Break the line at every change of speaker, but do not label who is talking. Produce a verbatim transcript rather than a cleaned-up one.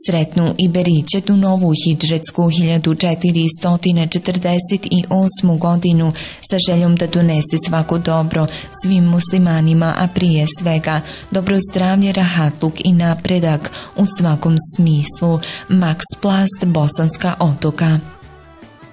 Sretnu i beričetnu novu hidžretsku hiljadu četiristo četrdeset osmu godinu sa željom da donese svako dobro svim muslimanima, a prije svega dobro zdravlje, rahatluk i napredak u svakom smislu. Max Plast, Bosanska Otoka.